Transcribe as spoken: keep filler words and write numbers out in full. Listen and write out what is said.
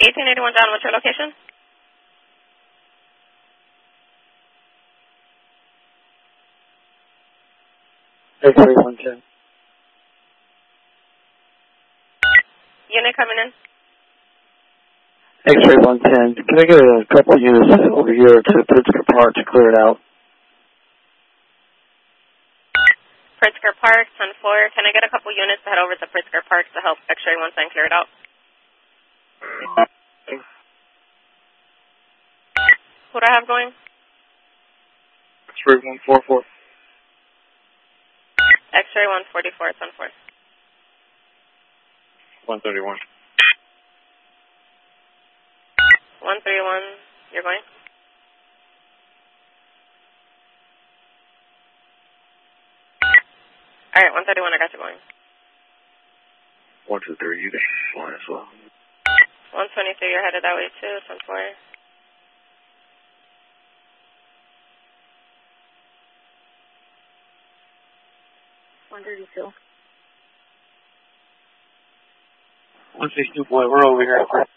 eighteen eighty-one John, what's your location? X-ray one ten. Unit coming in. X-ray one ten. Can I get a couple units over here to Pritzker Park to clear it out? Pritzker Park, ten floor. Can I get a couple units to head over to Pritzker Park to help X-ray one ten clear it out? Who do I have going? X-ray one forty-four. X-ray one forty-four, ten four. one thirty-one. one thirty-one, you're going? Alright, one thirty-one, I got you going. one two three, you can fly as well. one twenty-three, you're headed that way too, ten four. one thirty-two. one sixty-two, boy, we're over here.